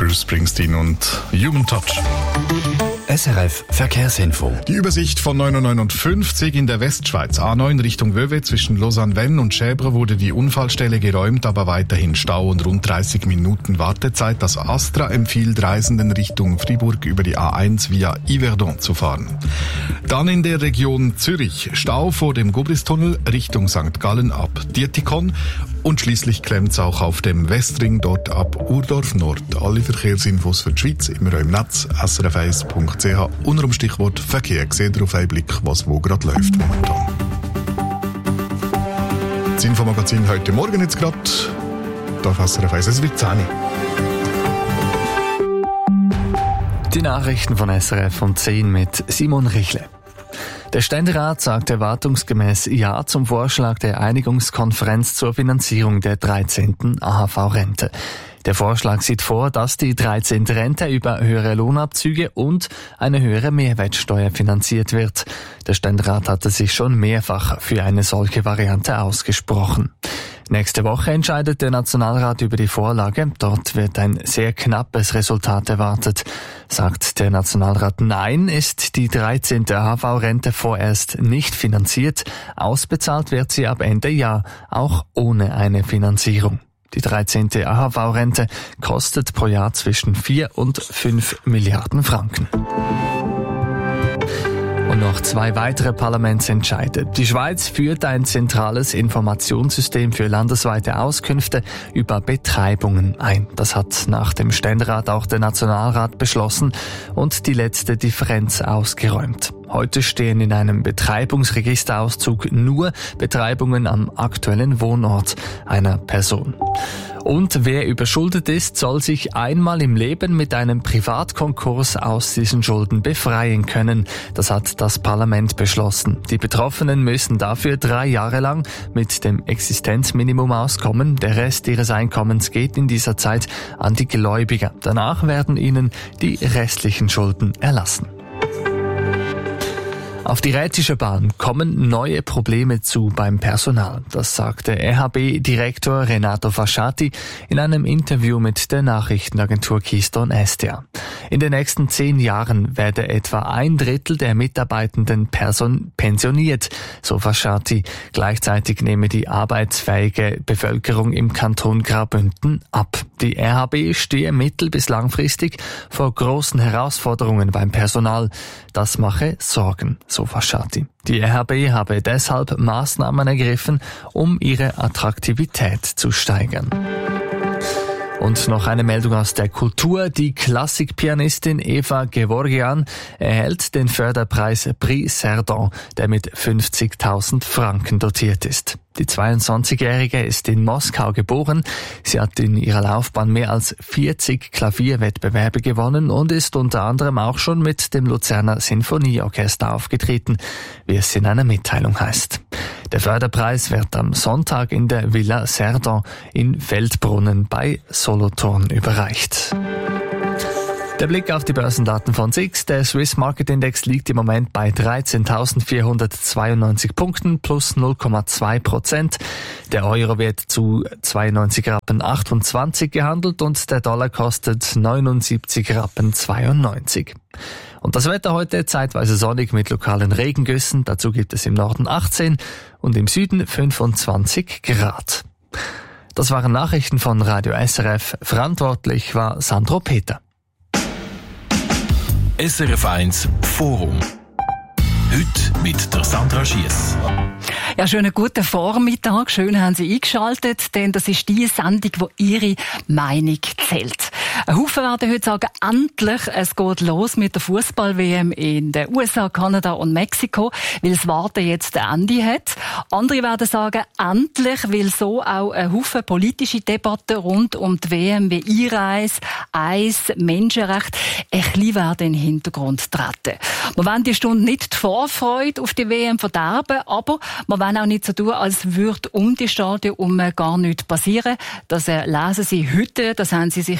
Bruce Springsteen und Human Touch. SRF Verkehrsinfo. Die Übersicht von 9.59 Uhr in der Westschweiz. A9 Richtung Vevey zwischen Lausanne-Vennes und Schäbre wurde die Unfallstelle geräumt, aber weiterhin Stau und rund 30 Minuten Wartezeit. Das Astra empfiehlt Reisenden Richtung Fribourg über die A1 via Yverdon zu fahren. Dann in der Region Zürich. Stau vor dem Gubristunnel Richtung St. Gallen ab Dietikon. Und schließlich klemmt's auch auf dem Westring dort ab Urdorf Nord. Alle Verkehrsinfos für die Schweiz immer auch im Netz srf1.ch. Unter dem Stichwort Verkehr seht ihr auf einen Blick, was wo gerade läuft momentan. Das Infomagazin heute Morgen jetzt gerade. Da SRF 1, es wird 10. Die Nachrichten von SRF um 10 mit Simon Richle. Der Ständerat sagt erwartungsgemäß Ja zum Vorschlag der Einigungskonferenz zur Finanzierung der 13. AHV-Rente. Der Vorschlag sieht vor, dass die 13. Rente über höhere Lohnabzüge und eine höhere Mehrwertsteuer finanziert wird. Der Ständerat hatte sich schon mehrfach für eine solche Variante ausgesprochen. Nächste Woche entscheidet der Nationalrat über die Vorlage. Dort wird ein sehr knappes Resultat erwartet. Sagt der Nationalrat Nein, ist die 13. AHV-Rente vorerst nicht finanziert. Ausbezahlt wird sie ab Ende Jahr, auch ohne eine Finanzierung. Die 13. AHV-Rente kostet pro Jahr zwischen 4 und 5 Milliarden Franken. Und noch 2 weitere Parlamentsentscheide. Die Schweiz führt ein zentrales Informationssystem für landesweite Auskünfte über Betreibungen ein. Das hat nach dem Ständerat auch der Nationalrat beschlossen und die letzte Differenz ausgeräumt. Heute stehen in einem Betreibungsregisterauszug nur Betreibungen am aktuellen Wohnort einer Person. Und wer überschuldet ist, soll sich einmal im Leben mit einem Privatkonkurs aus diesen Schulden befreien können. Das hat das Parlament beschlossen. Die Betroffenen müssen dafür 3 Jahre lang mit dem Existenzminimum auskommen. Der Rest ihres Einkommens geht in dieser Zeit an die Gläubiger. Danach werden ihnen die restlichen Schulden erlassen. Auf die Rätische Bahn kommen neue Probleme zu beim Personal. Das sagte RHB-Direktor Renato Fasciati in einem Interview mit der Nachrichtenagentur Keystone SDA. In den nächsten 10 Jahren werde etwa 1/3 der mitarbeitenden pensioniert, so Fasciati. Gleichzeitig nehme die arbeitsfähige Bevölkerung im Kanton Graubünden ab. Die RHB stehe mittel- bis langfristig vor großen Herausforderungen beim Personal. Das mache Sorgen, so Fasciati. Die RHB habe deshalb Maßnahmen ergriffen, um ihre Attraktivität zu steigern. Und noch eine Meldung aus der Kultur. Die Klassikpianistin Eva Gevorgian erhält den Förderpreis Prix Cerdon, der mit 50.000 Franken dotiert ist. Die 22-Jährige ist in Moskau geboren. Sie hat in ihrer Laufbahn mehr als 40 Klavierwettbewerbe gewonnen und ist unter anderem auch schon mit dem Luzerner Sinfonieorchester aufgetreten, wie es in einer Mitteilung heißt. Der Förderpreis wird am Sonntag in der Villa Cerdon in Feldbrunnen bei Solothurn überreicht. Der Blick auf die Börsendaten von SIX. Der Swiss Market Index liegt im Moment bei 13.492 Punkten plus 0,2%. Der Euro wird zu 92,28 Rappen gehandelt und der Dollar kostet 79,92 Rappen. Und das Wetter heute zeitweise sonnig mit lokalen Regengüssen. Dazu gibt es im Norden 18 und im Süden 25 Grad. Das waren Nachrichten von Radio SRF. Verantwortlich war Sandro Peter. SRF 1 Forum. Heute mit der Sandra Schiess. Ja, schönen guten Vormittag. Schön haben Sie eingeschaltet, denn das ist die Sendung, wo Ihre Meinung zählt. Ein Haufen werden heute sagen, endlich, es geht los mit der Fußball-WM in den USA, Kanada und Mexiko, weil das Warten jetzt ein Ende hat. Andere werden sagen, endlich, weil so auch ein Haufen politische Debatten rund um die WM wie Einreise, Eis, Menschenrecht ein bisschen werden in den Hintergrund treten. Wir wollen die Stunde nicht die Vorfreude auf die WM verderben, aber wir wollen auch nicht so tun, als würde um die Stadion gar nichts passieren. Das lesen Sie heute, das haben Sie sicher in den letzten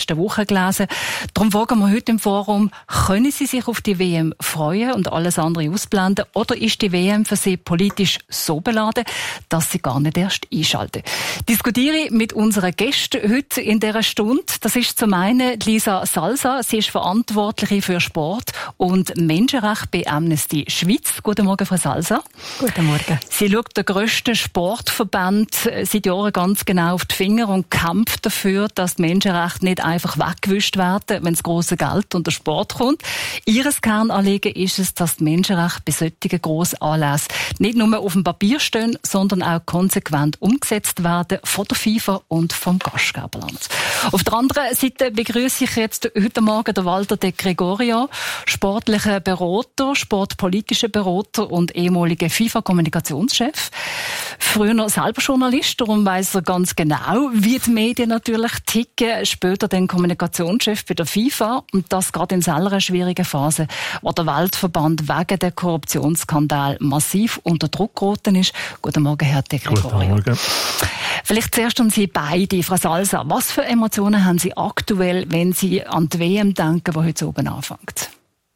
letzten Wochen gelesen. Darum fragen wir heute im Forum, können Sie sich auf die WM freuen und alles andere ausblenden? Oder ist die WM für Sie politisch so beladen, dass Sie gar nicht erst einschalten? Diskutiere ich mit unseren Gästen heute in dieser Stunde. Das ist zum einen Lisa Salsa. Sie ist Verantwortliche für Sport und Menschenrecht bei Amnesty Schweiz. Guten Morgen, Frau Salsa. Guten Morgen. Sie schaut den grössten Sportverband seit Jahren ganz genau auf die Finger und kämpft dafür, dass die Menschenrechte nicht einfach weggewischt werden, wenn das grosse Geld und der Sport kommt. Ihres Kernanliegen ist es, dass die Menschenrechte bei solchen grossen Anlässen nicht nur auf dem Papier stehen, sondern auch konsequent umgesetzt werden von der FIFA und vom Gastgeberland. Auf der anderen Seite begrüße ich jetzt heute Morgen den Walter De Gregorio, sportlicher Berater, sportpolitischer Berater und ehemaliger FIFA-Kommunikationschef. Früher noch selber Journalist, darum weiss er ganz genau, wie die Medien natürlich ticken. Später dann Kommunikationschef bei der FIFA und das gerade in einer schwierigen Phase, wo der Weltverband wegen der Korruptionsskandal massiv unter Druck geraten ist. Guten Morgen, Herr De Gregorio. Guten Morgen. Vielleicht zuerst an Sie beide, Frau Salsa. Was für Emotionen haben Sie aktuell, wenn Sie an die WM denken, die heute oben anfängt?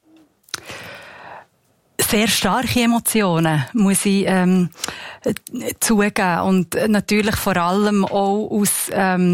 Sehr starke Emotionen, muss ich zugeben. Und natürlich vor allem auch aus,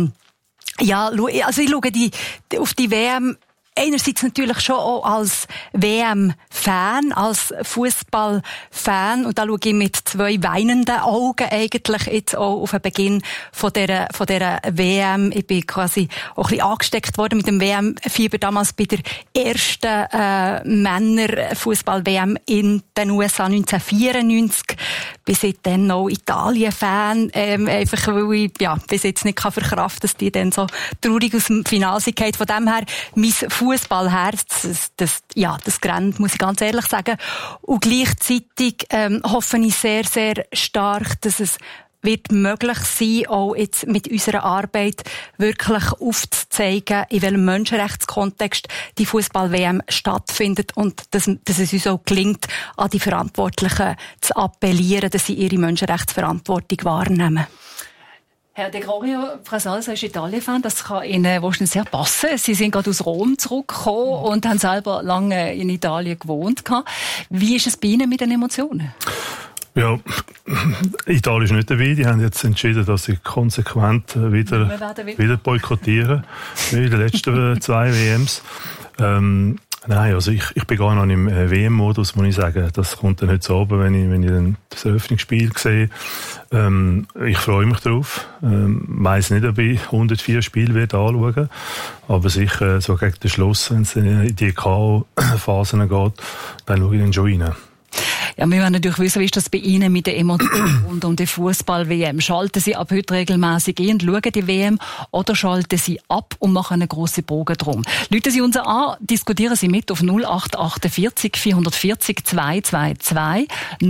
also ich schaue auf die WM einerseits natürlich schon auch als WM-Fan, als Fußball-Fan. Und da schaue ich mit 2 weinenden Augen eigentlich jetzt auch auf den Beginn von dieser WM. Ich bin quasi auch ein bisschen angesteckt worden mit dem WM-Fieber damals bei der ersten Männer-Fußball-WM in den USA 1994. Bin seitdem auch Italien-Fan, einfach weil ich, bis jetzt nicht verkraften kann, dass die dann so traurig aus dem Finale sind. Von dem her, mein Fußballherz, das grenzt, muss ich ganz ehrlich sagen. Und gleichzeitig hoffe ich sehr, sehr stark, dass es wird möglich sein, auch jetzt mit unserer Arbeit wirklich aufzuzeigen, in welchem Menschenrechtskontext die Fußball-WM stattfindet und dass es uns auch gelingt, an die Verantwortlichen zu appellieren, dass sie ihre Menschenrechtsverantwortung wahrnehmen. Herr De Gregorio, Frau Salsa ist Italien-Fan, das kann Ihnen wahrscheinlich sehr passen. Sie sind gerade aus Rom zurückgekommen und haben selber lange in Italien gewohnt. Wie ist es bei Ihnen mit den Emotionen? Ja, Italien ist nicht dabei. Die haben jetzt entschieden, dass sie konsequent wieder boykottieren, wie in den letzten 2 WMs. Nein, also ich bin gar noch im WM-Modus, muss ich sagen. Das kommt dann heute oben, wenn ich dann das Eröffnungsspiel sehe. Ich freue mich drauf. Weiss nicht, ob ich 104 Spiele anschauen, aber sicher so gegen den Schluss, wenn es in die K.O.-Phasen geht, dann schaue ich dann schon rein. Ja, wir wollen natürlich wissen, wie ist das bei Ihnen mit der Emotion rund um die Fußball-WM? Schalten Sie ab heute regelmäßig ein und schauen die WM oder schalten Sie ab und machen einen grossen Bogen drum? Rufen Sie uns an, diskutieren Sie mit auf 0848 440 222,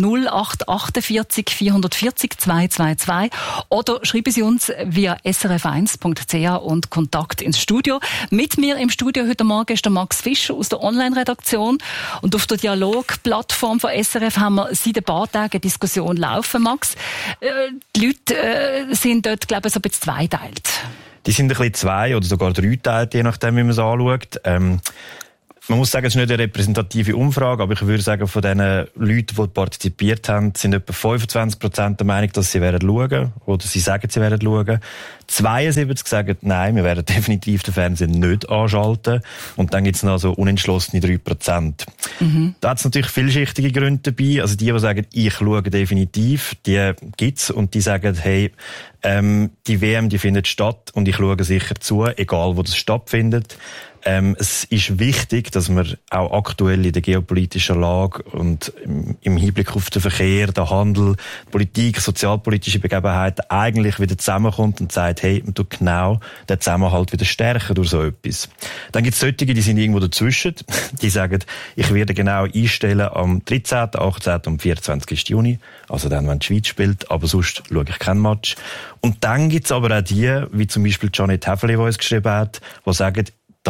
0848 440 222 oder schreiben Sie uns via srf1.ch und Kontakt ins Studio. Mit mir im Studio heute Morgen ist der Max Fischer aus der Online-Redaktion und auf der Dialog-Plattform von SRF haben wir seit ein paar Tagen eine Diskussion laufen, Max. Die Leute sind dort, glaube ich, so ein bisschen zweiteilt. Die sind ein bisschen 2 oder sogar 3 geteilt, je nachdem, wie man es anschaut. Man muss sagen, es ist nicht eine repräsentative Umfrage, aber ich würde sagen, von den Leuten, die partizipiert haben, sind etwa 25% der Meinung, dass sie schauen werden oder sie sagen, sie werden schauen. 72 sagen, nein, wir werden definitiv den Fernseher nicht anschalten. Und dann gibt es noch so unentschlossene 3%. Da hat es natürlich vielschichtige Gründe dabei. Also die sagen, ich schaue definitiv, die gibt's und die sagen, hey, die WM, die findet statt und ich schaue sicher zu, egal wo das stattfindet. Es ist wichtig, dass man auch aktuell in der geopolitischen Lage und im Hinblick auf den Verkehr, den Handel, Politik, sozialpolitische Begebenheiten eigentlich wieder zusammenkommt und sagt, hey, man tut genau den Zusammenhalt wieder stärken durch so etwas. Dann gibt es solche, die sind irgendwo dazwischen. Die sagen, ich werde genau einstellen am 13., 18. und 24. Juni. Also dann, wenn die Schweiz spielt. Aber sonst schaue ich kein Match. Und dann gibt es aber auch die, wie zum Beispiel Janet Häfeli, die uns geschrieben hat, die sagen, da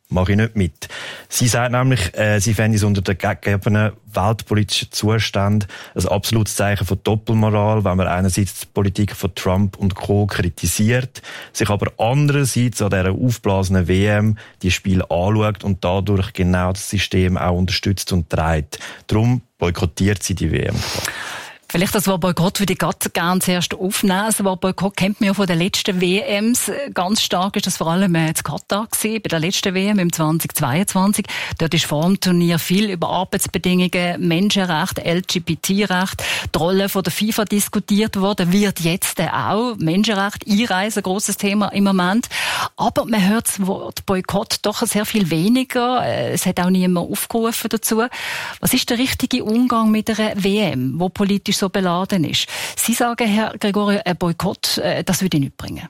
mache ich nicht mit. Sie sagt nämlich, sie fände es unter den gegebenen weltpolitischen Zuständen ein absolutes Zeichen von Doppelmoral, wenn man einerseits die Politik von Trump und Co. kritisiert, sich aber andererseits an dieser aufblasenen WM die Spiele anschaut und dadurch genau das System auch unterstützt und trägt. Darum boykottiert sie die WM. Vielleicht das Wort Boykott würde ich gerne zuerst aufnehmen. Das Wort Boykott kennt man ja von den letzten WMs. Ganz stark ist das vor allem in Katar gewesen, bei der letzten WM im 2022. Dort ist vor dem Turnier viel über Arbeitsbedingungen, Menschenrechte, LGBT-Recht, die Rolle von der FIFA diskutiert worden, wird jetzt auch. Menschenrechte, Einreise, grosses Thema im Moment. Aber man hört das Wort Boykott doch sehr viel weniger. Es hat auch niemand aufgerufen dazu. Was ist der richtige Umgang mit einer WM, wo politisch so beladen ist? Sie sagen, Herr Gregorio, ein Boykott, das würde ich nicht bringen.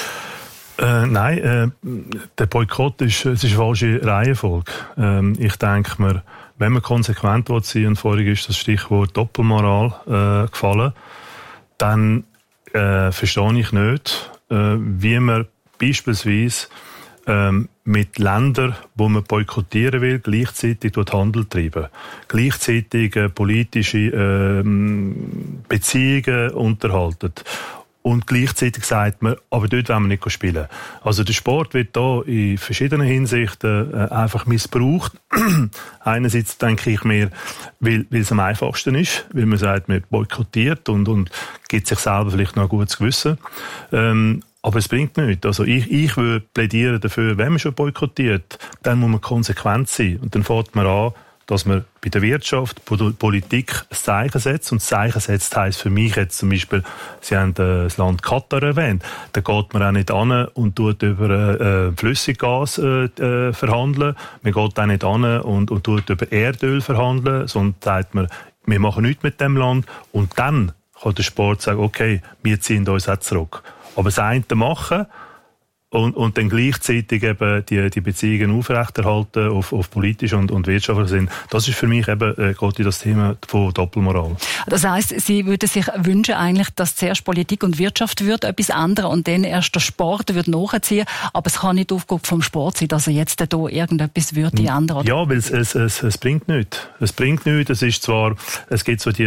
Nein, der Boykott ist eine falsche Reihenfolge. Ich denke mir, wenn man konsequent sein will, und vorhin ist das Stichwort Doppelmoral gefallen, dann verstehe ich nicht, wie man beispielsweise mit Ländern, wo man boykottieren will, gleichzeitig Handel treiben. Gleichzeitig politische Beziehungen unterhalten. Und gleichzeitig sagt man, aber dort wollen wir nicht spielen. Also der Sport wird da in verschiedenen Hinsichten einfach missbraucht. Einerseits denke ich mir, weil es am einfachsten ist, weil man sagt, man boykottiert und gibt sich selber vielleicht noch ein gutes Gewissen. Aber es bringt nichts. Also ich würde plädieren dafür, wenn man schon boykottiert, dann muss man konsequent sein. Und dann fängt man an, dass man bei der Wirtschaft, bei der Politik ein Zeichen setzt. Und das Zeichen setzt heisst für mich jetzt zum Beispiel, Sie haben das Land Katar erwähnt, da geht man auch nicht an und tut über Flüssiggas verhandeln. Man geht auch nicht an und tut über Erdöl verhandeln, sondern sagt man, wir machen nichts mit dem Land. Und dann kann der Sport sagen, okay, wir ziehen uns auch zurück. Aber das eine machen und dann gleichzeitig eben die Beziehungen aufrechterhalten auf politisch und wirtschaftlichen Sinn, das ist für mich eben geht in das Thema von Doppelmoral. Das heisst, Sie würden sich wünschen eigentlich, dass zuerst Politik und Wirtschaft wird etwas ändern und dann erst der Sport wird nachziehen, aber es kann nicht Aufgabe vom Sport sein, dass er jetzt da irgendetwas würde ändern. Oder? Ja, weil es bringt nichts. Es bringt nichts. Es ist zwar, es gibt so die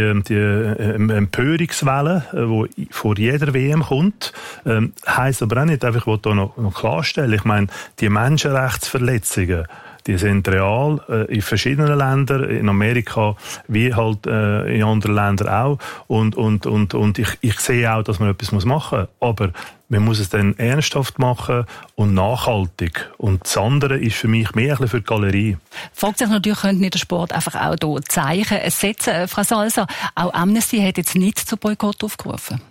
Empörungswelle, die vor jeder WM kommt, heisst aber auch nicht einfach, ich will da noch klarstellen. Ich meine, die Menschenrechtsverletzungen, die sind real in verschiedenen Ländern, in Amerika wie halt in anderen Ländern auch. Und ich sehe auch, dass man etwas machen muss. Aber man muss es dann ernsthaft machen und nachhaltig. Und das andere ist für mich mehr ein bisschen für die Galerie. Fragt sich natürlich, könnte nicht der Sport einfach auch hier Zeichen setzen? Frau Salsa, auch Amnesty hat jetzt nicht zu Boykott aufgerufen.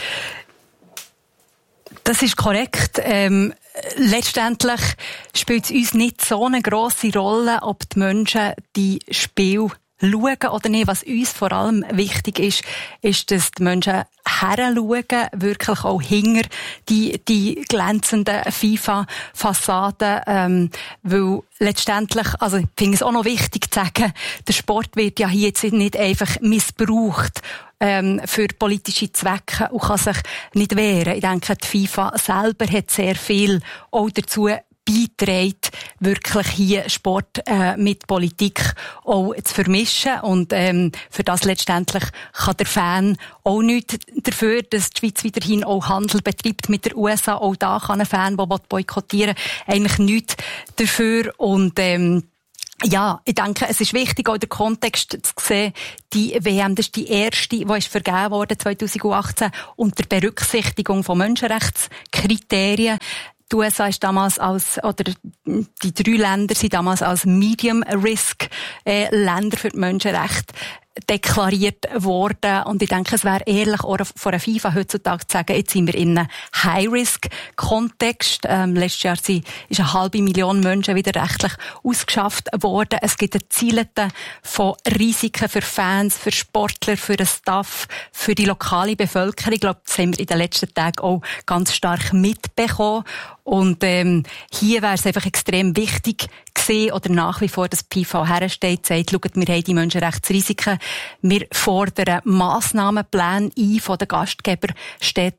Das ist korrekt. Letztendlich spielt es uns nicht so eine grosse Rolle, ob die Menschen die Spiele schauen oder nicht. Was uns vor allem wichtig ist, dass die Menschen heranschauen, wirklich auch hinter die glänzenden FIFA-Fassaden, weil letztendlich, also ich finde es auch noch wichtig zu sagen, der Sport wird ja hier jetzt nicht einfach missbraucht für politische Zwecke und kann sich nicht wehren. Ich denke, die FIFA selber hat sehr viel auch dazu beitragen, wirklich hier Sport mit Politik auch zu vermischen. Und für das letztendlich kann der Fan auch nichts dafür, dass die Schweiz weiterhin auch Handel betreibt mit der USA. Auch da kann ein Fan, der boykottieren will, eigentlich nichts dafür. Und ja, ich denke, es ist wichtig, auch den Kontext zu sehen. Die WM, das ist die erste, die ist vergeben worden 2018 unter Berücksichtigung von Menschenrechtskriterien. Die USA ist damals oder die 3 Länder sind damals als Medium Risk Länder für die Menschenrechte deklariert worden. Und ich denke, es wäre ehrlich, auch von der FIFA heutzutage zu sagen, jetzt sind wir in einem High-Risk-Kontext. Letztes Jahr ist 500.000 Menschen wieder rechtlich ausgeschafft worden. Es gibt ein Zielten von Risiken für Fans, für Sportler, für den Staff, für die lokale Bevölkerung. Ich glaube, das haben wir in den letzten Tagen auch ganz stark mitbekommen. Und hier wäre es einfach extrem wichtig gewesen, oder nach wie vor, dass die FIFA hersteht, sagt, schaut, wir haben die Menschenrechtsrisiken, wir fordern Massnahmenpläne ein von den Gastgeberstädten.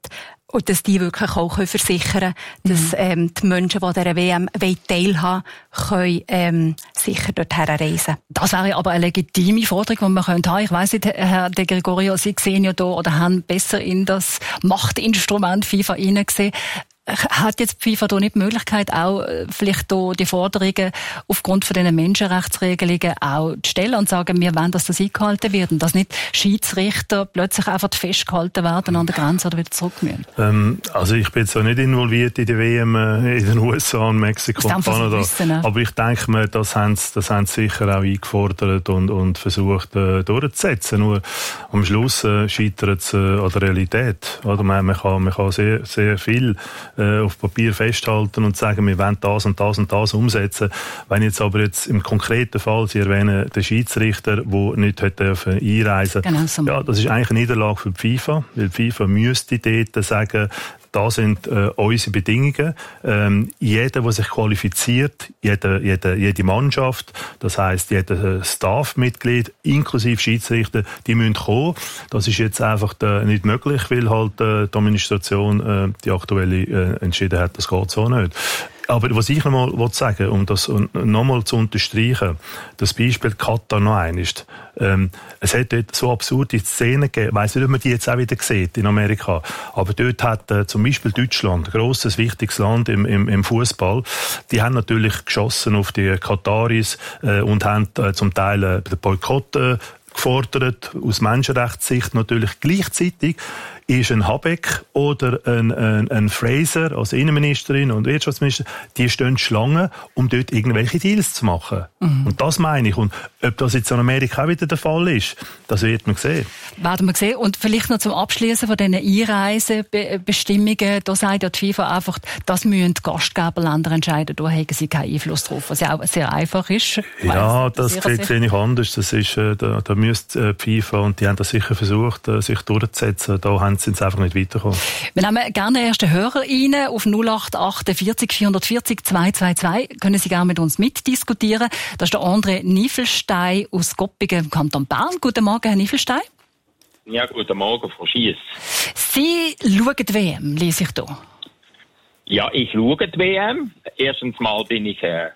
Und dass die wirklich auch versichern können, dass die Menschen, die an dieser WM teilhaben wollen, können sicher dorthin reisen. Das wäre aber eine legitime Forderung, die man haben könnte. Ich weiss nicht, Herr De Gregorio, Sie sehen ja da oder haben besser in das Machtinstrument FIFA hineingesehen. Hat jetzt FIFA da nicht die Möglichkeit, auch vielleicht da die Forderungen aufgrund von diesen Menschenrechtsregelungen auch zu stellen und sagen, wir wollen, dass das eingehalten wird und dass nicht Schiedsrichter plötzlich einfach festgehalten werden an der Grenze oder wieder zurück müssen? Also ich bin jetzt auch nicht involviert in die WM in den USA und Mexiko und Kanada. Aber ich denke mir, das haben sie sicher auch eingefordert und versucht durchzusetzen. Nur am Schluss scheitert es an der Realität. Oder man kann sehr, sehr viel auf Papier festhalten und sagen, wir wollen das und das und das umsetzen. Wenn jetzt aber im konkreten Fall, Sie erwähnen den Schiedsrichter, der nicht einreisen durfte, so. Ja, das ist eigentlich eine Niederlage für die FIFA, weil die FIFA müsste dort sagen, das sind unsere Bedingungen. Jeder, der sich qualifiziert, jede Mannschaft, das heisst, jeder Staff-Mitglied, inklusive Schiedsrichter, die müssen kommen. Das ist jetzt einfach nicht möglich, weil halt die Administration, die aktuelle, entschieden hat, das geht so nicht. Aber was ich noch mal sagen will, um das nochmal zu unterstreichen, das Beispiel Katar noch einmal. Es hat dort so absurde Szenen gegeben, ich weiss nicht, ob man die jetzt auch wieder sieht in Amerika, aber dort hat zum Beispiel Deutschland, ein grosses, wichtiges Land im Fußball, die haben natürlich geschossen auf die Kataris und haben zum Teil den Boykott gefordert, aus Menschenrechtssicht natürlich. Gleichzeitig ist ein Habeck oder ein Fraser, also Innenministerin und Wirtschaftsminister, die stehen Schlange, um dort irgendwelche Deals zu machen. Und das meine ich. Und ob das jetzt in Amerika auch wieder der Fall ist, das wird man sehen. Werden wir sehen. Und vielleicht noch zum Abschließen von diesen Einreisebestimmungen. Da sagt ja die FIFA einfach, das müssen die Gastgeberländer entscheiden. Da haben sie keinen Einfluss drauf, was ja auch sehr einfach ist. Ja, das sehe ich anders. Das ist, da müsste die FIFA, und die haben das sicher versucht, sich durchzusetzen. Da sind sie einfach nicht weitergekommen. Wir nehmen gerne den ersten Hörer rein auf 0848 440 222. Können Sie gerne mit uns mitdiskutieren. Das ist der André Niefelstein aus Goppingen im Kanton Bern. Guten Morgen, Herr Niefelstein. Ja, guten Morgen, Frau Schiess. Sie schauen die WM, lese ich hier. Ja, ich schaue die WM. Erstens mal bin ich seit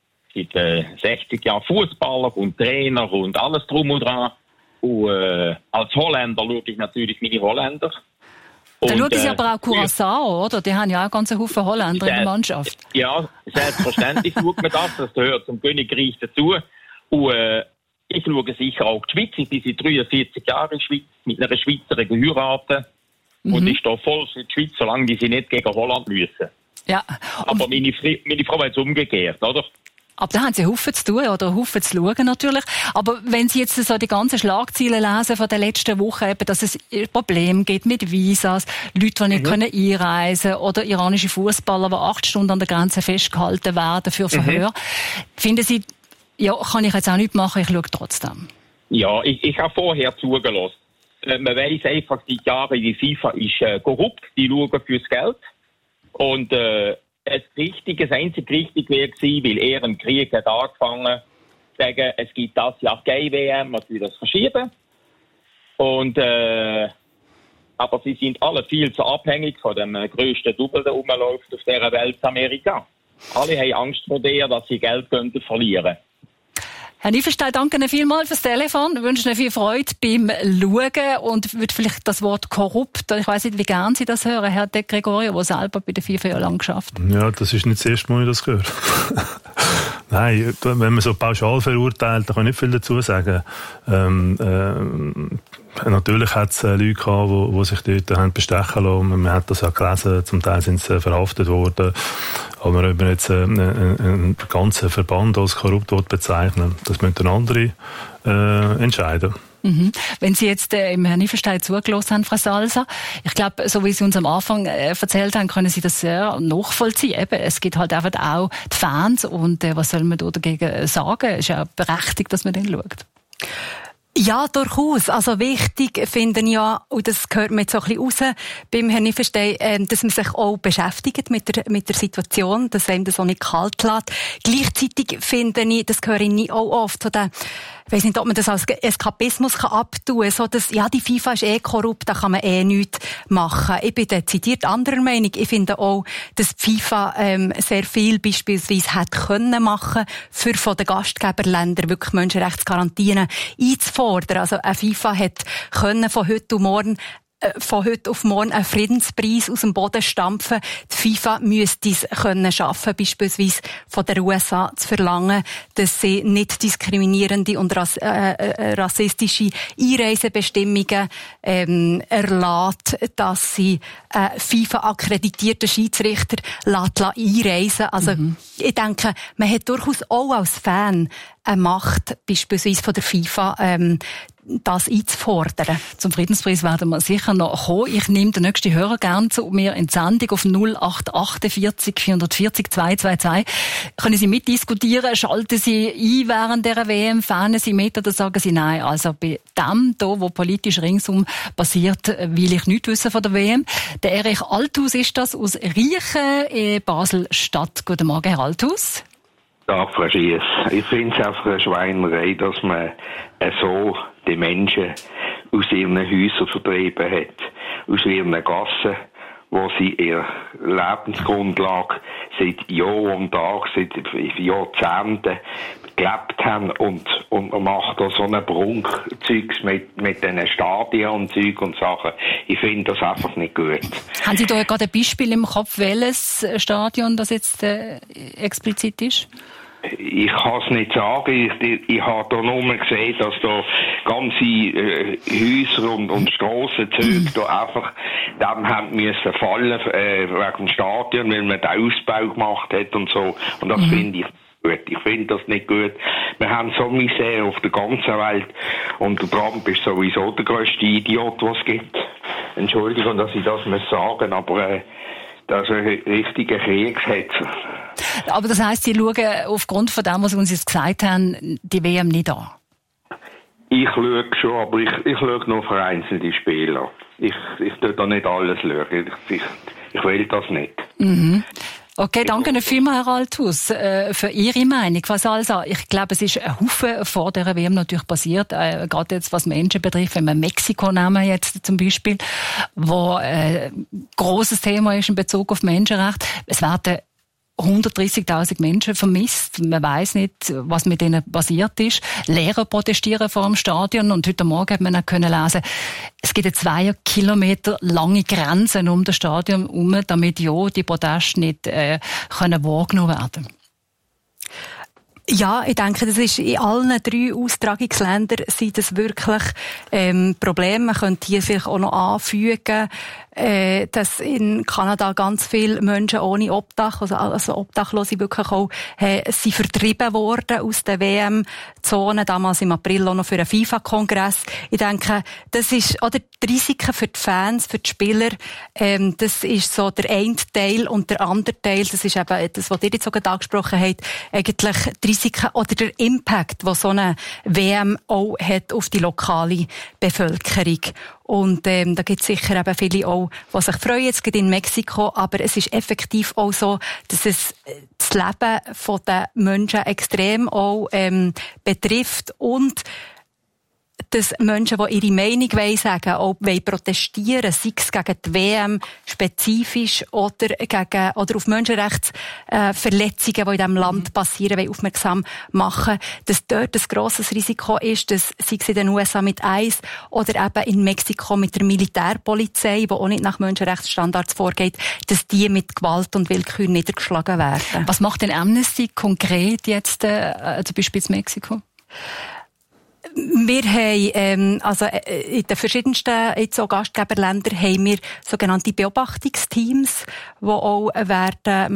60 Jahren Fußballer und Trainer und alles drum und dran. Und als Holländer schaue ich natürlich meine Holländer. Dann schauen Sie aber auch Curaçao, oder? Die haben ja auch ganze Haufen Holländer in der Mannschaft. Ja, selbstverständlich schaut man das. Das gehört zum Königreich dazu. Und ich schaue sicher auch die Schweiz. Ich bin seit 43 Jahren in der Schweiz mit einer Schweizerin geheiratet. Und ich stehe voll für die Schweiz, solange die sie nicht gegen Holland müssen. Ja. Aber meine Frau hat es umgekehrt, oder? Aber da haben Sie Haufen zu tun oder Haufen zu schauen natürlich. Aber wenn Sie jetzt so die ganzen Schlagzeilen lesen von der letzten Woche, eben, dass es Probleme gibt mit Visas, Leute, die nicht können einreisen oder iranische Fußballer, die 8 Stunden an der Grenze festgehalten werden für Verhör. Finden Sie, ja, kann ich jetzt auch nicht machen, ich schaue trotzdem? Ja, ich habe vorher zugelassen. Man weiss einfach seit Jahren, die FIFA ist korrupt, die schauen fürs Geld. Und das einzig richtig wäre gewesen, weil er im Krieg hat angefangen zu sagen, es gibt das Jahr Gay-WM, man will das verschieben. Und, aber sie sind alle viel zu abhängig von dem grössten Double, der rumläuft auf dieser Welt, Amerika. Alle haben Angst vor der, dass sie Geld könnten verlieren. Herr Niefelstein, danke Ihnen vielmals fürs Telefon. Ich wünsche Ihnen viel Freude beim Schauen und würde vielleicht das Wort korrupt, ich weiss nicht, wie gern Sie das hören, Herr De Gregorio, der selber bei der FIFA ja lang geschafft. Ja, das ist nicht das erste Mal, dass ich das höre. Nein, wenn man so pauschal verurteilt, da kann ich nicht viel dazu sagen. Natürlich hat es Leute gehabt, die sich dort haben bestechen lassen. Man hat das ja gelesen, zum Teil sind sie verhaftet worden. Aber ob man jetzt einen ganzen Verband als korrupt bezeichnen, das müssen andere entscheiden. Wenn Sie jetzt im Herrn Niefelstein zugelassen haben, Frau Salsa, ich glaube, so wie Sie uns am Anfang erzählt haben, können Sie das sehr nachvollziehen. Eben, es gibt halt einfach auch die Fans und was soll man da dagegen sagen? Es ist ja berechtigt, dass man den schaut. Ja, durchaus. Also wichtig finde ich ja, und das gehört mir jetzt so ein bisschen raus beim Herrn Niefelstein, dass man sich auch beschäftigt mit der Situation, dass einem das auch nicht kalt lässt. Gleichzeitig finde ich, das höre ich auch oft, so Ich weiss nicht, ob man das als Eskapismus abtun kann. So, dass, ja, die FIFA ist korrupt, da kann man nichts machen. Ich bin dezidiert anderer Meinung. Ich finde auch, dass die FIFA sehr viel beispielsweise hätte können machen, für von den Gastgeberländern wirklich Menschenrechtsgarantien einzufordern. Also eine FIFA hätte können von heute auf morgen einen Friedenspreis aus dem Boden stampfen. Die FIFA müsste es können schaffen, beispielsweise von der USA zu verlangen, dass sie nicht diskriminierende und rassistische Einreisebestimmungen erlaubt, dass sie FIFA-akkreditierten Schiedsrichter einreisen. Also ich denke, man hat durchaus auch als Fan eine Macht, beispielsweise von der FIFA, das einzufordern. Zum Friedenspreis werden wir sicher noch kommen. Ich nehme den nächsten Hörer gerne zu mir in die Sendung auf 0848 440 222. Können Sie mitdiskutieren? Schalten Sie ein während dieser WM? Fahnen Sie mit oder sagen Sie nein? Also bei dem hier, wo politisch ringsum passiert, will ich nichts wissen von der WM. Der Erich Althaus ist das aus Riechen in Basel-Stadt. Guten Morgen, Herr Althaus. Tag, Frau Schiess. Ich finde es einfach eine Schweinerei, dass man so die Menschen aus ihren Häusern vertrieben hat, aus ihren Gassen, wo sie ihre Lebensgrundlage seit Jahr und Tag, seit Jahrzehnten gelebt haben und man macht da so einen Prunkzeugs mit diesen Stadien und Zeug und Sachen. Ich finde das einfach nicht gut. Haben Sie da gerade ein Beispiel im Kopf, welches Stadion das jetzt explizit ist? Ich kann es nicht sagen. Ich habe da nur gesehen, dass da ganze Häuser und Strassenzüge da einfach dem haben müssen fallen wegen dem Stadion, weil man den Ausbau gemacht hat und so. Und das finde ich gut. Ich finde das nicht gut. Wir haben so Misere auf der ganzen Welt und der Trump ist sowieso der grösste Idiot, was es gibt. Entschuldigung, dass ich das muss sagen, aber das ist ein richtiger Kriegshetzer. Aber das heisst, Sie schauen aufgrund von dem, was Sie uns jetzt gesagt haben, die WM nicht an? Ich schaue schon, aber ich schaue nur vereinzelte Spieler. Ich tue da nicht alles schauen. Ich will das nicht. Mhm. Okay, danke vielmals, Herr Althaus, für Ihre Meinung. Also, ich glaube, es ist ein Haufen vor der WM natürlich passiert, gerade jetzt was Menschen betrifft, wenn wir Mexiko nehmen jetzt zum Beispiel, wo ein grosses Thema ist in Bezug auf Menschenrechte. Es werden 130.000 Menschen vermisst. Man weiss nicht, was mit denen passiert ist. Lehrer protestieren vor dem Stadion und heute Morgen hat man auch können lesen, es gibt 2 Kilometer lange Grenzen um das Stadion herum, damit die Proteste nicht können wahrgenommen werden. Ja, ich denke, das ist in allen 3 Austragungsländern sind das wirklich Probleme. Man könnte hier vielleicht auch noch anfügen, dass in Kanada ganz viele Menschen ohne Obdach, also Obdachlose wirklich auch, sind vertrieben worden aus der WM-Zone, damals im April auch noch für einen FIFA-Kongress. Ich denke, das ist, oder die Risiken für die Fans, für die Spieler, das ist so der eine Teil und der andere Teil, das ist eben das, was ihr jetzt sogar angesprochen habt, eigentlich die Risiken oder der Impact, den so eine WM auch hat auf die lokale Bevölkerung. Und da gibt es sicher eben viele auch, die sich freuen, jetzt gerade in Mexiko, aber es ist effektiv auch so, dass es das Leben der Menschen extrem auch betrifft und dass Menschen, die ihre Meinung sagen, auch protestieren, sei es gegen die WM spezifisch oder auf Menschenrechtsverletzungen, die in diesem Land passieren, aufmerksam machen, dass dort ein grosses Risiko ist, dass sei es in den USA mit ICE oder eben in Mexiko mit der Militärpolizei, die auch nicht nach Menschenrechtsstandards vorgeht, dass die mit Gewalt und Willkür niedergeschlagen werden. Was macht denn Amnesty konkret jetzt, zum Beispiel in Mexiko? Wir haben, in den verschiedensten jetzt auch Gastgeberländern haben wir sogenannte Beobachtungsteams, die auch werden